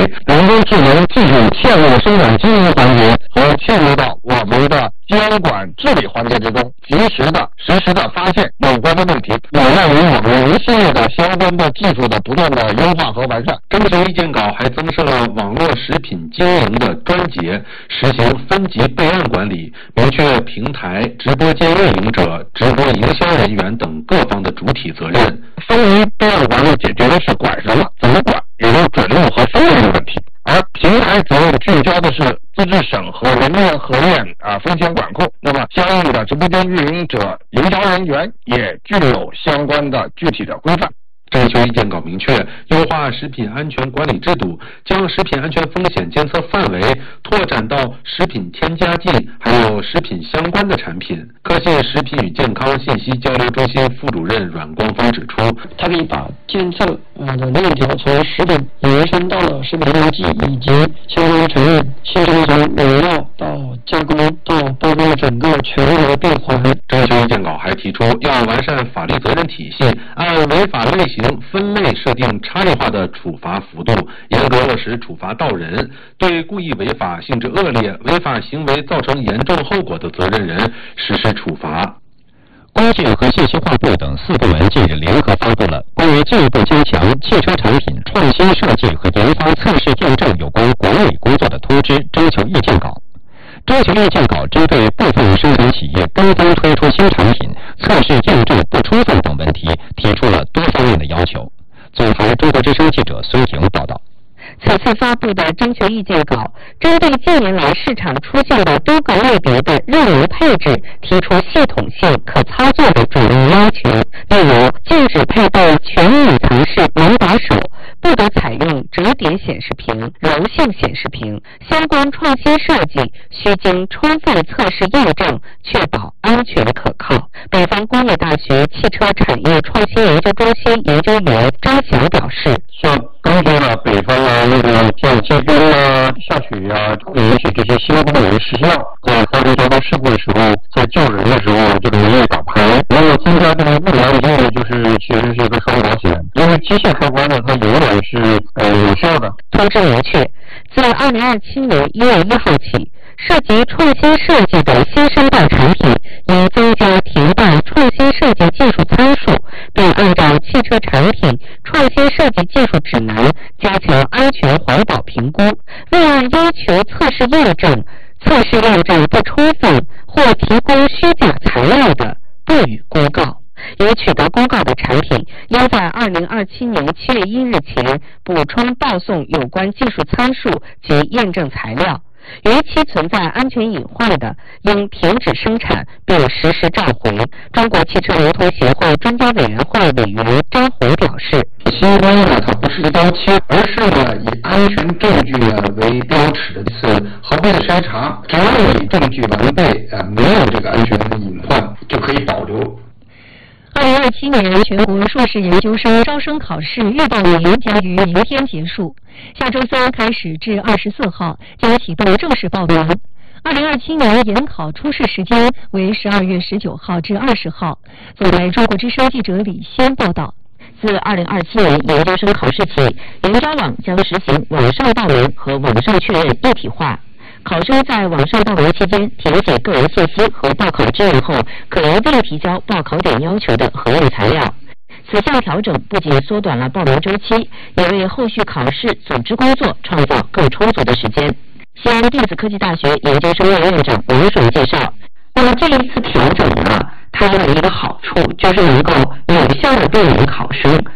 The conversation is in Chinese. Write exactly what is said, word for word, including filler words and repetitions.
人工智能技术嵌入生产经营环节和嵌入到我们的监管治理环节之中，及时的、实时的发现有关的问题，有赖于我们一系列的相关的技术的不断的优化和完善。 征求意见稿还增设了网络食品经营的专节，实行分级备案管理，明确平台、直播间运营者、直播营销人员等各方的主体责任。 分级备案管理解决的是管什么、怎么管，也就是准入和分类的问题。而平台责任聚焦的是资质审核、人面核验啊、风险管控。那么相应的直播间运营者、营销人员也具有相关的具体的规范。 征求意见稿明确优化食品安全管理制度，将食品安全风险监测范围拓展到食品添加剂还有食品相关的产品。科信食品与健康信息交流中心副主任阮光芳指出， 它可以把监测呃的链条从食品延伸到了食品添加剂以及相关成分，形成从原料到加工到包装的整个全流闭环。 征求意见稿还提出要完善法律责任体系，按违法类型分类设定差异化的处罚幅度，严格落实处罚到人，对故意违法、性质恶劣、违法行为造成严重后果的责任人实施处罚。 工信和信息化部等四部门近日联合发布了关于进一步加强汽车产品创新设计和研发测试验证有关管理工作的通知征求意见稿。征求意见稿针对部分生产企业刚刚推出新产品，测试验证不充分等问题，提出了多方面的要求。总台中国之声记者孙婷报道。 此次发布的征求意见稿，针对近年来市场出现的多个类别的任务配置，提出系统性、可操作的主任要求，例如禁止配备全隐藏式门把手，不得采用折叠显示屏、柔性显示屏。相关创新设计需经充分测试验证，确保安全可靠。北方工业大学汽车产业创新研究中心研究员张翔表示， 像刚才呢，北方啊，那个像结冰啊、下雪啊，会允许这些新功能实现，在发生交通事故的时候，在救人的时候就容易打牌。那么增加这个物联网就是其实是一个双保险，因为机械开关呢，它永远是呃有效的。 通知明确，自二零二七年一月一号起，涉及创新设计的新生代产品，应增加停办创新设计技术参数，并按照汽车产品创新设计技术指南加强安全环保评估。另外要求测试验证，测试验证不充分或提供虚假材料的，不予公告。已取得公告的产品，应在二零二七年七月一日前补充报送有关技术参数及验证材料。逾期存在安全隐患的，应停止生产并实时召回。中国汽车流通协会专家委员会委员张红表示， 新规呢，它不是一刀切，而是呢以安全证据呢为标尺的次合规的筛查，只要你证据完备啊，没有这个安全隐患，就可以保留。 二零二七年全国硕士研究生招生考试预报年将于明天结束，下周三开始至二十四号将启动正式报名。二零二七年研考初试时间为十二月十九号至二十号。总台中国之声记者李仙报道。 自二零二七年研究生考试起，研招网将实行网上报名和网上确认一体化。考生在网上报名期间填写个人信息和报考志愿后，可邮递提交报考点要求的核验材料。此项调整不仅缩短了报名周期，也为后续考试组织工作创造更充足的时间。西安电子科技大学研究生院院长王爽介绍，那么这一次调整呢，它有一个好处，就是能够有效的避免考生